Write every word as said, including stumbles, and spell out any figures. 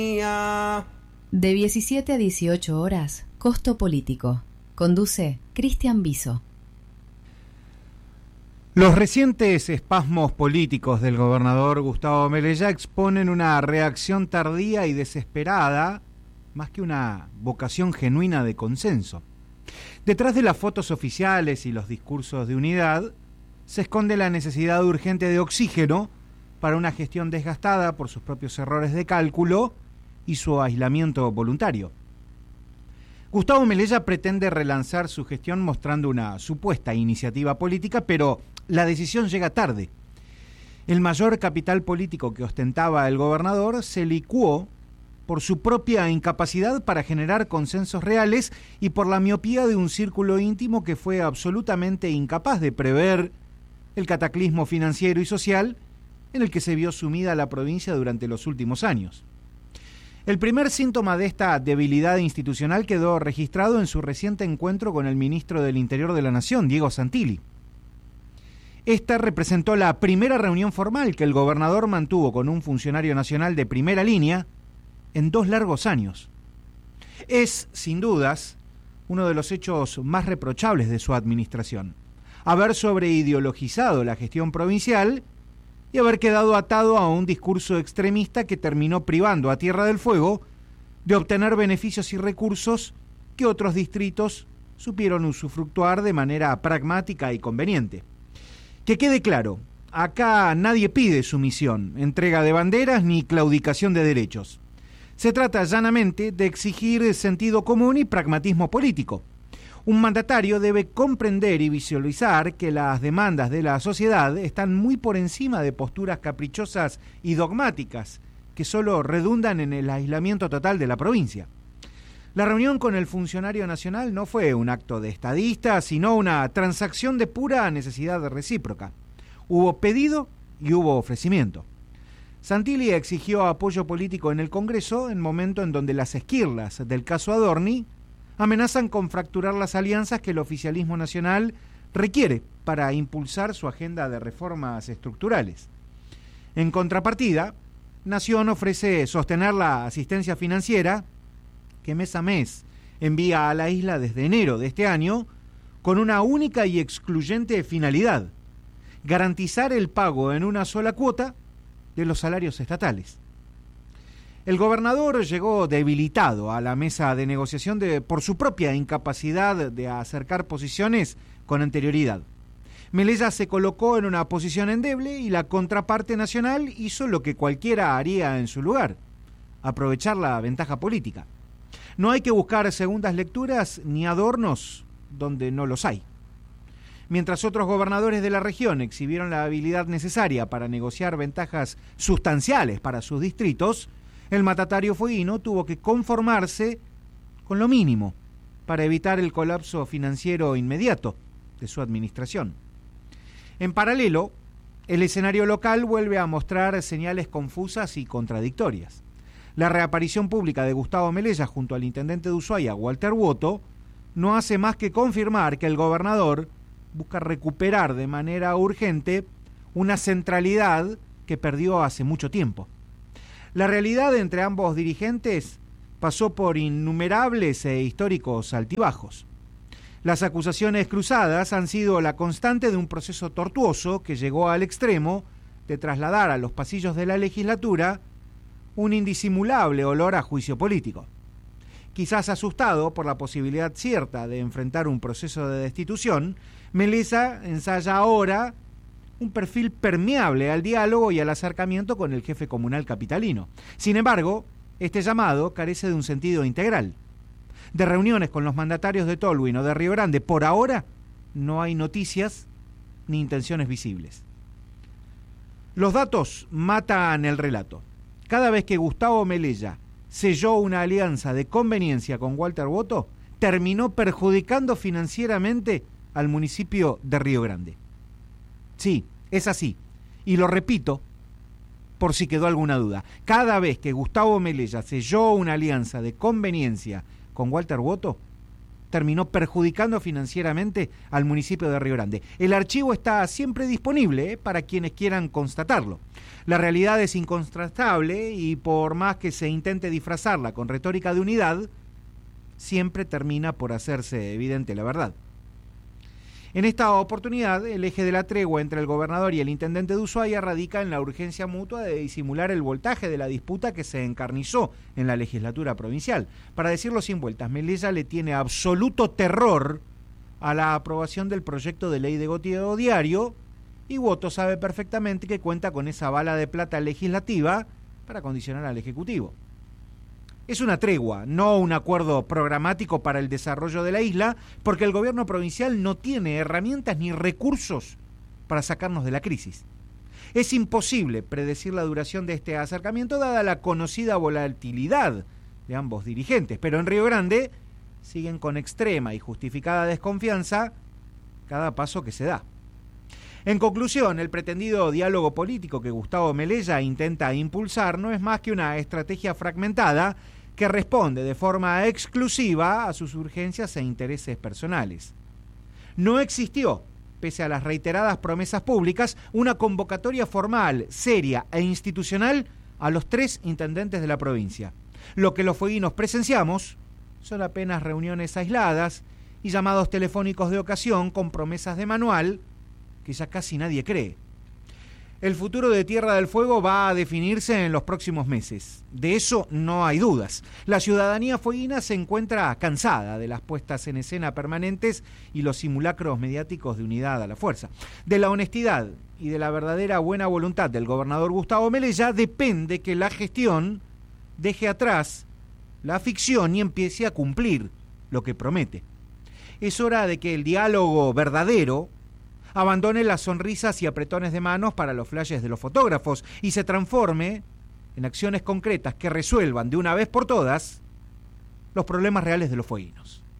De diecisiete a dieciocho horas, Costo Político. Conduce Cristian Biso. Los recientes espasmos políticos del gobernador Gustavo Melella exponen una reacción tardía y desesperada, más que una vocación genuina de consenso. Detrás de las fotos oficiales y los discursos de unidad, se esconde la necesidad urgente de oxígeno para una gestión desgastada por sus propios errores de cálculo y su aislamiento voluntario. Gustavo Melella pretende relanzar su gestión mostrando una supuesta iniciativa política, pero la decisión llega tarde. El mayor capital político que ostentaba el gobernador se licuó por su propia incapacidad para generar consensos reales y por la miopía de un círculo íntimo que fue absolutamente incapaz de prever el cataclismo financiero y social en el que se vio sumida la provincia durante los últimos años. El primer síntoma de esta debilidad institucional quedó registrado en su reciente encuentro con el ministro del Interior de la Nación, Diego Santilli. Esta representó la primera reunión formal que el gobernador mantuvo con un funcionario nacional de primera línea en dos largos años. Es, sin dudas, uno de los hechos más reprochables de su administración: haber sobreideologizado la gestión provincial y haber quedado atado a un discurso extremista que terminó privando a Tierra del Fuego de obtener beneficios y recursos que otros distritos supieron usufructuar de manera pragmática y conveniente. Que quede claro, acá nadie pide sumisión, entrega de banderas ni claudicación de derechos. Se trata llanamente de exigir sentido común y pragmatismo político. Un mandatario debe comprender y visualizar que las demandas de la sociedad están muy por encima de posturas caprichosas y dogmáticas que solo redundan en el aislamiento total de la provincia. La reunión con el funcionario nacional no fue un acto de estadista, sino una transacción de pura necesidad recíproca. Hubo pedido y hubo ofrecimiento. Santilli exigió apoyo político en el Congreso en momento en donde las esquirlas del caso Adorni amenazan con fracturar las alianzas que el oficialismo nacional requiere para impulsar su agenda de reformas estructurales. En contrapartida, Nación ofrece sostener la asistencia financiera que mes a mes envía a la isla desde enero de este año, con una única y excluyente finalidad: garantizar el pago en una sola cuota de los salarios estatales. El gobernador llegó debilitado a la mesa de negociación de, por su propia incapacidad de acercar posiciones con anterioridad. Melella se colocó en una posición endeble y la contraparte nacional hizo lo que cualquiera haría en su lugar: aprovechar la ventaja política. No hay que buscar segundas lecturas ni adornos donde no los hay. Mientras otros gobernadores de la región exhibieron la habilidad necesaria para negociar ventajas sustanciales para sus distritos, el mandatario fueguino tuvo que conformarse con lo mínimo para evitar el colapso financiero inmediato de su administración. En paralelo, el escenario local vuelve a mostrar señales confusas y contradictorias. La reaparición pública de Gustavo Melella junto al intendente de Ushuaia, Walter Woto, no hace más que confirmar que el gobernador busca recuperar de manera urgente una centralidad que perdió hace mucho tiempo. La realidad entre ambos dirigentes pasó por innumerables e históricos altibajos. Las acusaciones cruzadas han sido la constante de un proceso tortuoso que llegó al extremo de trasladar a los pasillos de la legislatura un indisimulable olor a juicio político. Quizás asustado por la posibilidad cierta de enfrentar un proceso de destitución, Melella ensaya ahora un perfil permeable al diálogo y al acercamiento con el jefe comunal capitalino. Sin embargo, este llamado carece de un sentido integral. De reuniones con los mandatarios de Tolwyn o de Río Grande, por ahora, no hay noticias ni intenciones visibles. Los datos matan el relato. Cada vez que Gustavo Melella selló una alianza de conveniencia con Walter Woto, terminó perjudicando financieramente al municipio de Río Grande. Sí, es así. Y lo repito, por si quedó alguna duda. Cada vez que Gustavo Melella selló una alianza de conveniencia con Walter Woto, terminó perjudicando financieramente al municipio de Río Grande. El archivo está siempre disponible, ¿eh?, para quienes quieran constatarlo. La realidad es incontrastable y por más que se intente disfrazarla con retórica de unidad, siempre termina por hacerse evidente la verdad. En esta oportunidad, el eje de la tregua entre el gobernador y el intendente de Ushuaia radica en la urgencia mutua de disimular el voltaje de la disputa que se encarnizó en la legislatura provincial. Para decirlo sin vueltas, Melella le tiene absoluto terror a la aprobación del proyecto de ley de goteo diario, y Woto sabe perfectamente que cuenta con esa bala de plata legislativa para condicionar al Ejecutivo. Es una tregua, no un acuerdo programático para el desarrollo de la isla, porque el gobierno provincial no tiene herramientas ni recursos para sacarnos de la crisis. Es imposible predecir la duración de este acercamiento dada la conocida volatilidad de ambos dirigentes, pero en Río Grande siguen con extrema y justificada desconfianza cada paso que se da. En conclusión, el pretendido diálogo político que Gustavo Melella intenta impulsar no es más que una estrategia fragmentada que responde de forma exclusiva a sus urgencias e intereses personales. No existió, pese a las reiteradas promesas públicas, una convocatoria formal, seria e institucional a los tres intendentes de la provincia. Lo que los fueguinos presenciamos son apenas reuniones aisladas y llamados telefónicos de ocasión con promesas de manual que ya casi nadie cree. El futuro de Tierra del Fuego va a definirse en los próximos meses. De eso no hay dudas. La ciudadanía fueguina se encuentra cansada de las puestas en escena permanentes y los simulacros mediáticos de unidad a la fuerza. De la honestidad y de la verdadera buena voluntad del gobernador Gustavo Melella depende que la gestión deje atrás la ficción y empiece a cumplir lo que promete. Es hora de que el diálogo verdadero abandone las sonrisas y apretones de manos para los flashes de los fotógrafos y se transforme en acciones concretas que resuelvan de una vez por todas los problemas reales de los fueguinos.